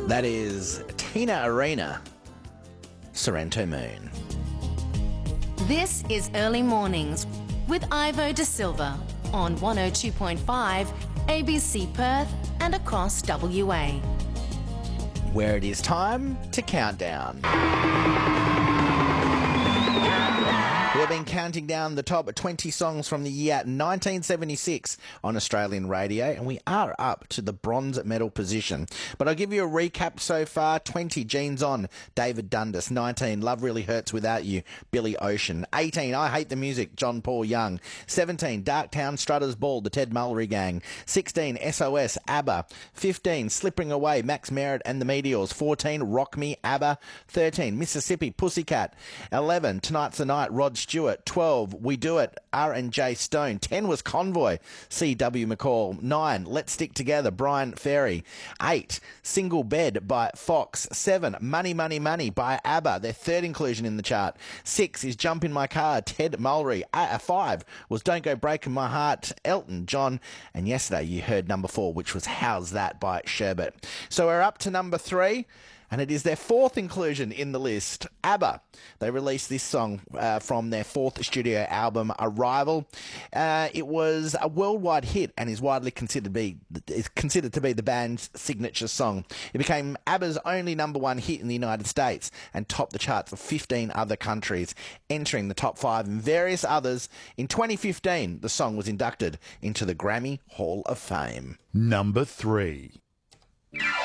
That is Tina Arena, Sorrento Moon. This is Early Mornings with Ivo De Silva on 102.5 ABC Perth and across WA. Where it is time to count down. We've been counting down the top 20 songs from the year 1976 on Australian radio, and we are up to the bronze medal position. But I'll give you a recap so far. 20, Jeans On, David Dundas. 19, Love Really Hurts Without You, Billy Ocean. 18, I Hate the Music, John Paul Young. 17, Darktown Strutters Ball, the Ted Mullery Gang. 16, SOS, ABBA. 15, Slipping Away, Max Merritt and the Meteors. 14, Rock Me, ABBA. 13, Mississippi, Pussycat. 11, Tonight's the Night, Rod Stewart. 12, We Do It, R&J Stone. 10 was Convoy, C.W. McCall. 9, Let's Stick Together, Brian Ferry. 8, Single Bed by Fox. 7, Money Money Money by ABBA, their third inclusion in the chart. 6 is Jump in My Car, Ted Mullery. 5 was Don't Go Breaking My Heart, Elton John. And yesterday you heard number 4, which was How's That by Sherbet. So we're up to number 3. And it is their fourth inclusion in the list. ABBA. They released this song from their fourth studio album, Arrival. It was a worldwide hit and is widely considered to be the band's signature song. It became ABBA's only number 1 hit in the United States and topped the charts of 15 other countries, entering the top 5 in various others. In 2015, the song was inducted into the Grammy Hall of Fame. Number 3.